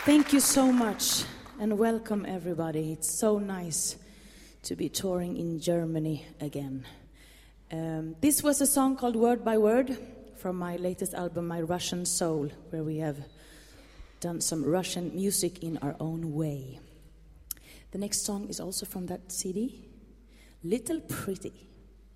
Thank you so much and welcome everybody. It's so nice to be touring in Germany again. This was a song called Word by Word from my latest album, My Russian Soul, where we have done some Russian music in our own way. The next song is also from that CD, Little Pretty.